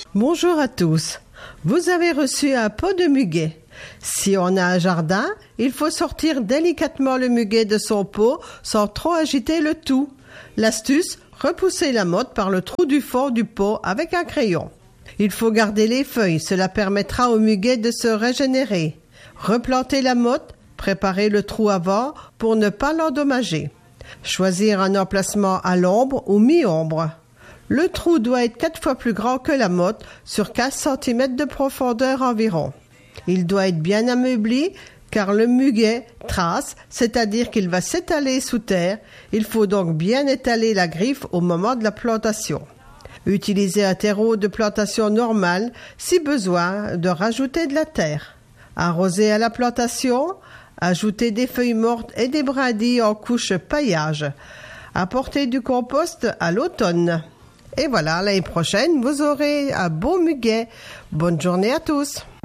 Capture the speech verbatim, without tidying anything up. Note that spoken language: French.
Bonjour à tous. Vous avez reçu un pot de muguet. Si on a un jardin, il faut sortir délicatement le muguet de son pot sans trop agiter le tout. L'astuce, repousser la motte par le trou du fond du pot avec un crayon. Il faut garder les feuilles, cela permettra au muguet de se régénérer. Replanter la motte, préparer le trou avant pour ne pas l'endommager. Choisir un emplacement à l'ombre ou mi-ombre. Le trou doit être quatre fois plus grand que la motte, sur quinze centimètres de profondeur environ. Il doit être bien ameubli, car le muguet trace, c'est-à-dire qu'il va s'étaler sous terre. Il faut donc bien étaler la griffe au moment de la plantation. Utilisez un terreau de plantation normal, si besoin de rajouter de la terre. Arroser à la plantation, ajouter des feuilles mortes et des brindilles en couche paillage. Apporter du compost à l'automne. Et voilà, l'année prochaine, vous aurez un beau muguet. Bonne journée à tous.